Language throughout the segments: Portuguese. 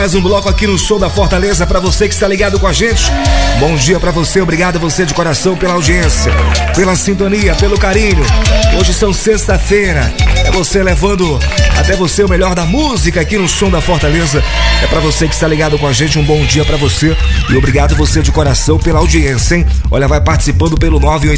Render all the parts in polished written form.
Mais um bloco aqui no Som da Fortaleza para você que está ligado com a gente. Bom dia para você, obrigado a você de coração pela audiência, pela sintonia, pelo carinho. Hoje são sexta-feira, é você levando até você o melhor da música aqui no Som da Fortaleza. É para você que está ligado com a gente, um bom dia para você e obrigado você de coração pela audiência, hein? Olha, vai participando pelo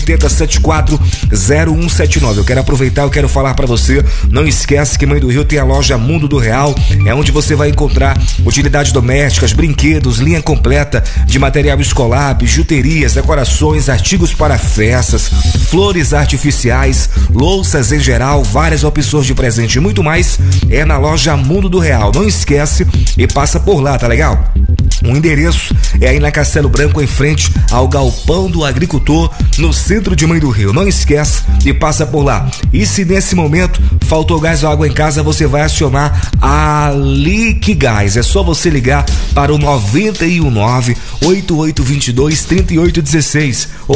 980740179. Eu quero aproveitar, eu quero falar para você, não esquece que Mãe do Rio tem a loja Mundo do Real, é onde você vai encontrar utilidades domésticas, brinquedos, linha completa de material escolar, bijuterias, decorações, artigos para festas, flores artificiais, louças em geral, várias opções de presente e muito mais. É na loja Mundo do Real. Não esquece e passa por lá, tá legal? O endereço é aí na Castelo Branco, em frente ao Galpão do Agricultor, no centro de Mãe do Rio. Não esquece e passa por lá. E se nesse momento faltou gás ou água em casa, você vai acionar a Liquigás. É só você ligar para o 919-8822-3816 ou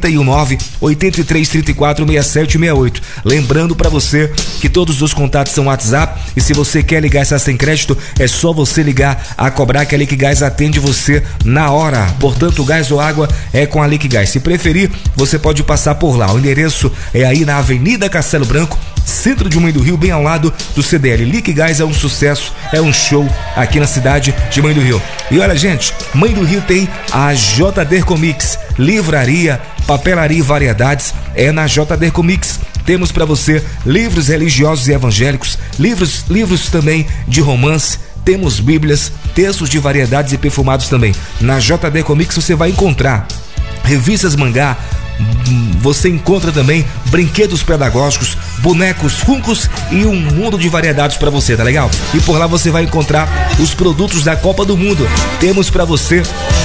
919-8334-6768. Lembrando para você que todos os contatos são WhatsApp e se você quer ligar essa sem crédito, é só você ligar a cobrar que a Liquigás atende você na hora. Portanto, gás ou água é com a Liquigás. Se preferir, você pode passar por lá. O endereço é aí na Avenida Castelo Branco, centro de Mãe do Rio, bem ao lado do CDL. Liquigás é um sucesso, é um show aqui na cidade de Mãe do Rio. E olha, gente, Mãe do Rio tem a JD Comics, livraria, papelaria e variedades, é na JD Comics. Temos para você livros religiosos e evangélicos, livros também de romance, temos bíblias, textos de variedades e perfumados também. Na JD Comics você vai encontrar revistas mangá, você encontra também brinquedos pedagógicos, bonecos, funcos e um mundo de variedades para você, tá legal? E por lá você vai encontrar os produtos da Copa do Mundo. Temos para você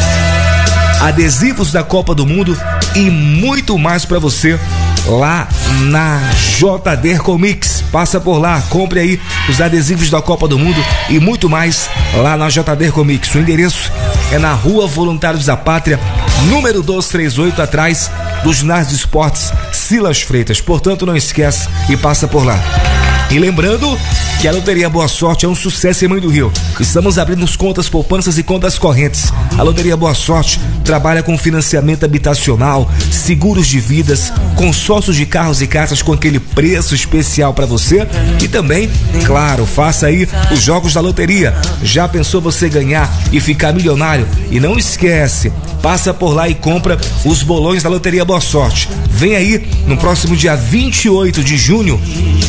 adesivos da Copa do Mundo e muito mais para você lá na JD Comics. Passa por lá, compre aí os adesivos da Copa do Mundo e muito mais lá na JD Comics. O endereço é na Rua Voluntários da Pátria, número 238, atrás do Ginásio de Esportes Silas Freitas. Portanto, não esquece e passa por lá. E lembrando que a Loteria Boa Sorte é um sucesso em Mãe do Rio. Estamos abrindo contas poupanças e contas correntes. A Loteria Boa Sorte trabalha com financiamento habitacional, seguros de vidas, consórcios de carros e casas com aquele preço especial para você. E também, claro, faça aí os jogos da loteria. Já pensou você ganhar e ficar milionário? E não esquece, passa por lá e compra os bolões da Loteria Boa Sorte. Vem aí no próximo dia 28 de junho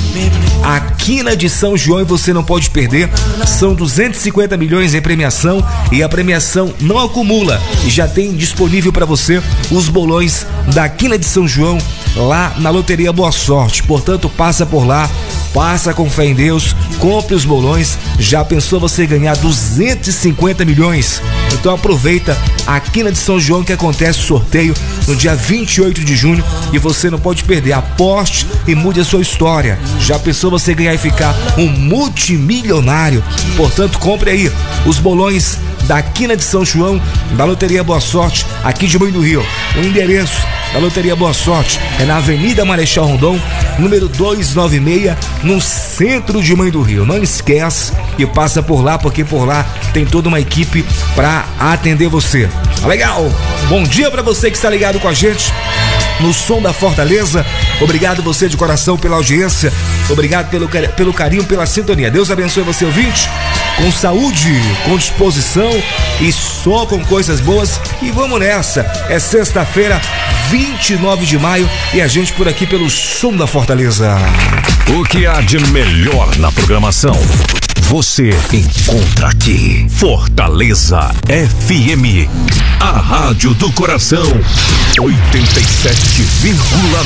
a Quina de São João e você não pode perder. São 250 milhões em premiação e a premiação não acumula. E já tem disponível para você os bolões da Quina de São João lá na Loteria Boa Sorte. Portanto, passa por lá, passa com fé em Deus, compre os bolões. Já pensou você ganhar 250 milhões? Então aproveita a Quina de São João que acontece o sorteio no dia 28 de junho e você não pode perder. Aposte e mude a sua história. Já pensou você ganhar e ficar um multimilionário? Portanto, compre aí os bolões da Quina de São João da Loteria Boa Sorte aqui de Mãe do Rio. O endereço da Loteria Boa Sorte é na Avenida Marechal Rondon, número 296, no centro de Mãe do Rio. Não esquece e passa por lá, porque por lá tem toda uma equipe para atender você. Tá legal? Bom dia para você que está ligado com a gente no Som da Fortaleza. Obrigado você de coração pela audiência, obrigado pelo carinho, pela sintonia. Deus abençoe você, ouvinte, com saúde, com disposição e só com coisas boas. E vamos nessa, é sexta-feira, 29 de maio e a gente por aqui pelo Som da Fortaleza. O que há de melhor na programação você encontra aqui. Fortaleza FM, a rádio do coração, 87,9.